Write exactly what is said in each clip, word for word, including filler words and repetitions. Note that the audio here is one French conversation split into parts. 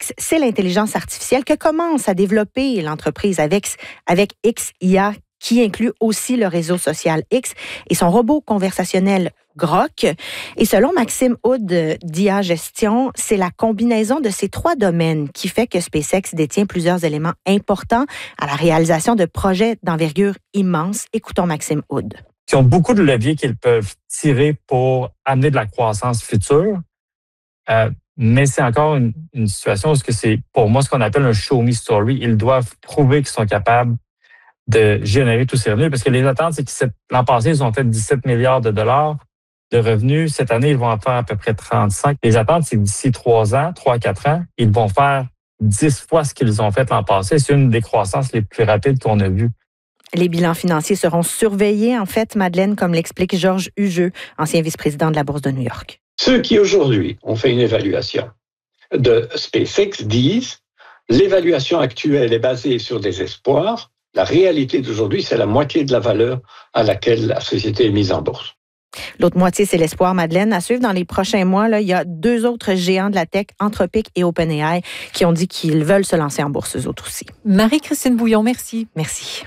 X, c'est l'intelligence artificielle que commence à développer l'entreprise avec, avec X I A, qui inclut aussi le réseau social X et son robot conversationnel Grok. Et selon Maxime Hood d'I A Gestion, c'est la combinaison de ces trois domaines qui fait que SpaceX détient plusieurs éléments importants à la réalisation de projets d'envergure immense. Écoutons Maxime Hood. Ils ont beaucoup de leviers qu'ils peuvent tirer pour amener de la croissance future. Euh, mais c'est encore une, une situation où c'est, pour moi, ce qu'on appelle un show me story. Ils doivent prouver qu'ils sont capables de générer tous ces revenus. Parce que les attentes, c'est que l'an passé, ils ont fait dix-sept milliards de dollars de revenus. Cette année, ils vont en faire à peu près trente-cinq. Les attentes, c'est que d'ici trois ans, trois à quatre ans, ils vont faire dix fois ce qu'ils ont fait l'an passé. C'est une des croissances les plus rapides qu'on a vues. Les bilans financiers seront surveillés, en fait, Madeleine, comme l'explique Georges Hugeux, ancien vice-président de la Bourse de New York. Ceux qui, aujourd'hui, ont fait une évaluation de SpaceX disent l'évaluation actuelle est basée sur des espoirs. La réalité d'aujourd'hui, c'est la moitié de la valeur à laquelle la société est mise en bourse. L'autre moitié, c'est l'espoir, Madeleine. À suivre dans les prochains mois, là, il y a deux autres géants de la tech, Anthropic et OpenAI, qui ont dit qu'ils veulent se lancer en bourse, eux autres aussi. Marie-Christine Bouillon, merci. Merci.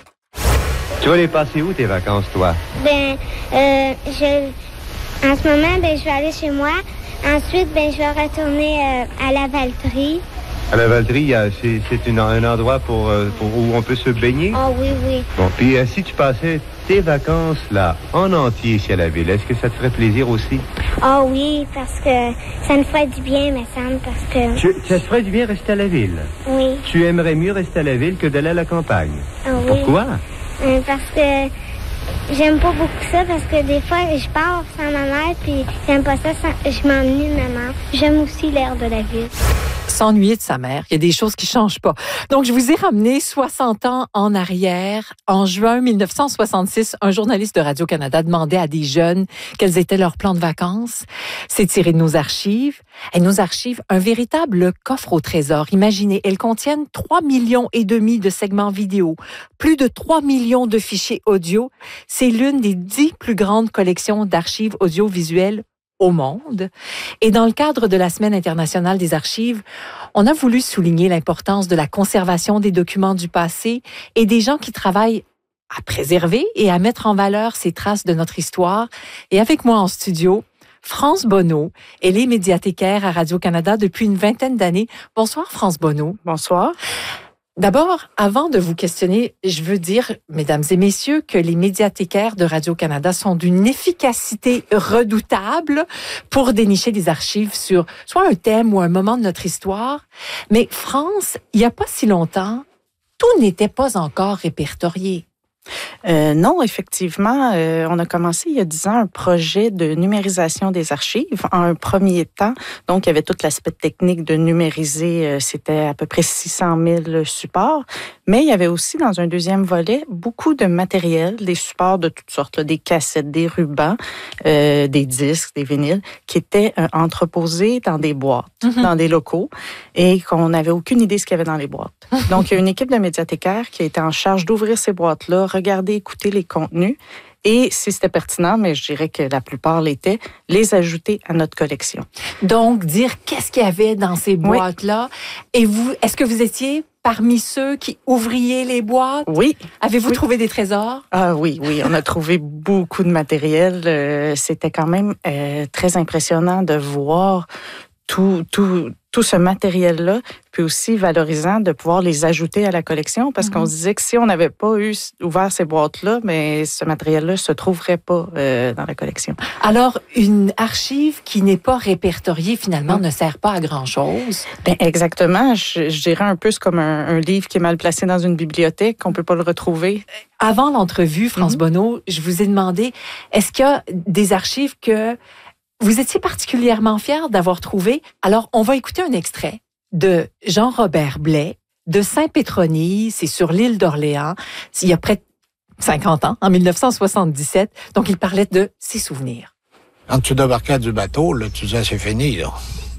Tu vas les passer où, tes vacances, toi? Ben, euh, je... En ce moment, ben, je vais aller chez moi. Ensuite, ben, je vais retourner euh, à la Valtrie. À la Valtrie, c'est, c'est une, un endroit pour, pour où on peut se baigner? Oh oui, oui. Bon, puis euh, si tu passais tes vacances là, en entier ici à la ville, est-ce que ça te ferait plaisir aussi? Oh oui, parce que ça me ferait du bien, me semble, parce que... Tu, ça te ferait du bien rester à la ville? Oui. Tu aimerais mieux rester à la ville que d'aller à la campagne? Oh oui. Pourquoi? Euh, parce que j'aime pas beaucoup ça, parce que des fois, je pars sans ma mère, puis j'aime pas ça, sans... je m'ennuie de ma mère. J'aime aussi l'air de la ville. S'ennuyer de sa mère. Il y a des choses qui changent pas. Donc, je vous ai ramené soixante ans en arrière. En juin dix-neuf cent soixante-six, un journaliste de Radio-Canada demandait à des jeunes quels étaient leurs plans de vacances. C'est tiré de nos archives. Et nos archives, un véritable coffre au trésor. Imaginez, elles contiennent trois millions et demi de segments vidéo, plus de trois millions de fichiers audio. C'est l'une des dix plus grandes collections d'archives audiovisuelles au monde. Et dans le cadre de la Semaine internationale des archives, on a voulu souligner l'importance de la conservation des documents du passé et des gens qui travaillent à préserver et à mettre en valeur ces traces de notre histoire. Et avec moi en studio, France Bonneau. Elle est médiathécaire à Radio-Canada depuis une vingtaine d'années. Bonsoir, France Bonneau. Bonsoir. D'abord, avant de vous questionner, je veux dire, mesdames et messieurs, que les médiathécaires de Radio-Canada sont d'une efficacité redoutable pour dénicher des archives sur soit un thème ou un moment de notre histoire. Mais France, il n'y a pas si longtemps, tout n'était pas encore répertorié. Euh, non, effectivement, euh, on a commencé il y a dix ans un projet de numérisation des archives. En un premier temps, donc il y avait tout l'aspect technique de numériser, euh, c'était à peu près six cent mille supports, mais il y avait aussi dans un deuxième volet beaucoup de matériel, des supports de toutes sortes, là, des cassettes, des rubans, euh, des disques, des vinyles, qui étaient euh, entreposés dans des boîtes, mm-hmm. dans des locaux, et qu'on n'avait aucune idée de ce qu'il y avait dans les boîtes. Donc il y a une équipe de médiathécaires qui a été en charge d'ouvrir ces boîtes-là, regarder, écouter les contenus et, si c'était pertinent, mais je dirais que la plupart l'étaient, les ajouter à notre collection. Donc, dire qu'est-ce qu'il y avait dans ces boîtes-là. Oui. Et vous, est-ce que vous étiez parmi ceux qui ouvriez les boîtes? Oui. Avez-vous oui. trouvé des trésors? Ah oui, oui, on a trouvé beaucoup de matériel. Euh, c'était quand même euh, très impressionnant de voir tout, tout, tout ce matériel-là, puis aussi valorisant de pouvoir les ajouter à la collection, parce mm-hmm. qu'on se disait que si on n'avait pas eu ouvert ces boîtes-là, mais ce matériel-là se trouverait pas euh, dans la collection. Alors, une archive qui n'est pas répertoriée, finalement, mm. ne sert pas à grand-chose? Ben, exactement. Je, je dirais un peu c'est comme un, un livre qui est mal placé dans une bibliothèque, qu'on peut pas le retrouver. Avant l'entrevue, France mm-hmm. Bonneau, je vous ai demandé, est-ce qu'il y a des archives que vous étiez particulièrement fiers d'avoir trouvé? Alors, on va écouter un extrait de Jean-Robert Blais, de Saint-Pétronille, c'est sur l'île d'Orléans, il y a près de cinquante ans, en dix-neuf cent soixante-dix-sept. Donc, il parlait de ses souvenirs. Quand tu débarquais du bateau, là, tu disais, c'est fini, là.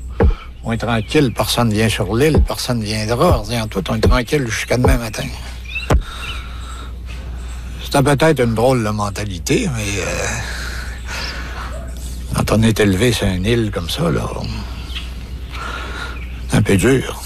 On est tranquille, personne ne vient sur l'île, personne ne viendra. En tout, on est tranquille jusqu'à demain matin. C'était peut-être une drôle de mentalité, mais... Euh... Quand on est élevé sur une île comme ça, là, c'est un peu dur.